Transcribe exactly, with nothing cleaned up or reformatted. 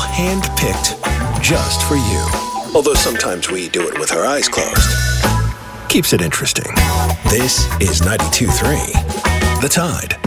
hand-picked just for you. Although sometimes we do it with our eyes closed. Keeps it interesting. This is ninety-two point three The Tide.